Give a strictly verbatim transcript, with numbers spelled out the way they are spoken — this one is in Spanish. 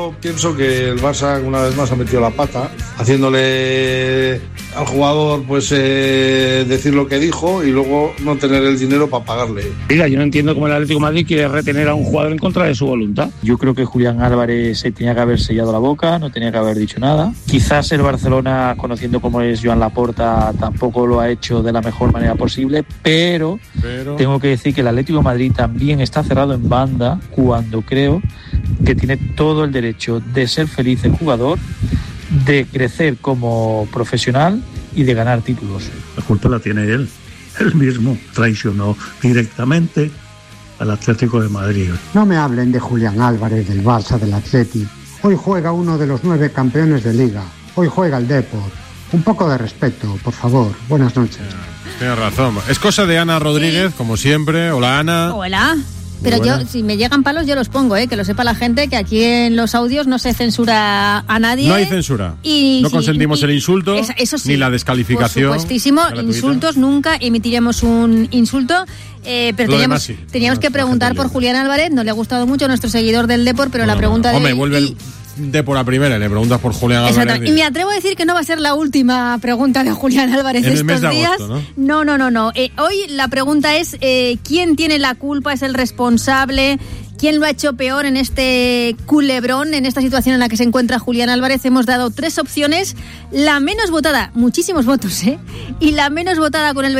Pienso que el Barça una vez más ha metido la pata, haciéndole al jugador pues eh, decir lo que dijo y luego no tener el dinero para pagarle. Mira, yo no entiendo cómo el Atlético de Madrid quiere retener a un jugador en contra de su voluntad. Yo creo que Julián Álvarez se tenía que haber sellado la boca, no tenía que haber dicho nada. Quizás el Barcelona, conociendo cómo es Joan Laporta, tampoco lo ha hecho de la mejor manera posible, pero, pero... tengo que decir que el Atlético de Madrid también está cerrado en banda cuando creo que tiene todo el derecho de ser feliz el jugador, de crecer como profesional y de ganar títulos. La culpa la tiene él. Él mismo traicionó directamente al Atlético de Madrid. No me hablen de Julián Álvarez, del Barça, del Atleti. Hoy juega uno de los nueve campeones de Liga. Hoy juega el Depor. Un poco de respeto, por favor. Buenas noches. Tienes razón. Es cosa de Ana Rodríguez, sí. Como siempre. Hola, Ana. Hola. Pero yo, si me llegan palos, yo los pongo, ¿eh? Que lo sepa la gente, que aquí en los audios no se censura a nadie. No hay censura. Y, no sí, consentimos y, el insulto, esa, eso sí, ni la descalificación. Por supuestísimo, insultos, nunca emitiremos un insulto. Eh, pero lo teníamos, demás, sí. teníamos que preguntar por Julián Álvarez, no le ha gustado mucho a nuestro seguidor del Depor, pero no, la pregunta no, no. Hombre, de... vuelve el... de por la primera, le preguntas por Julián Álvarez. Exacto. Y me atrevo a decir que no va a ser la última pregunta de Julián Álvarez en estos el mes de días. agosto, ¿no? No, no, no, no. Eh, hoy la pregunta es eh, ¿quién tiene la culpa? ¿Es el responsable? ¿Quién lo ha hecho peor en este culebrón, en esta situación en la que se encuentra Julián Álvarez? Hemos dado tres opciones. La menos votada, muchísimos votos, ¿eh? Y la menos votada con el